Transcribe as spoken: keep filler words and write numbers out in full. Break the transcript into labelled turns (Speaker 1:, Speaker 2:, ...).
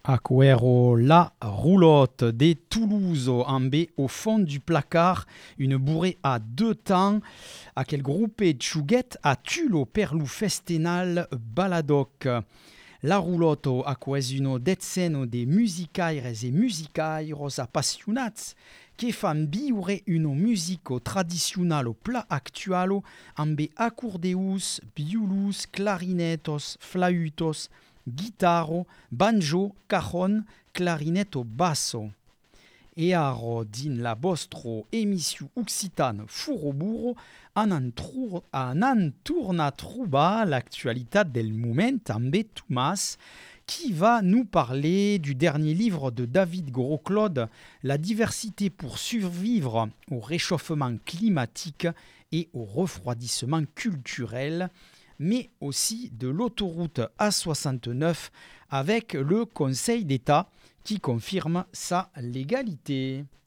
Speaker 1: Acuero La Roulotte de Toulouse en B au fond du placard, une bourrée à deux temps, à quel groupe Tchouguette à Tulo Perlou Festenal Baladoc. La Roulotte a quesuno dezzeno de musicaires e musicairos appassionats che fan biure uno musico tradizionalo pla actualo amb accordeus, biulus, clarinetos, flautos, guitarro, banjo, cajon, clarinetto basso. E aro din la vostro emission occitane Furoburo an an, tru- an an tourna trouba l'actualité del moment amb Thomas qui va nous parler du dernier livre de David Gros-Claude, La diversité pour survivre au réchauffement climatique et au refroidissement culturel, mais aussi de l'autoroute A soixante-neuf avec le Conseil d'État qui confirme sa légalité.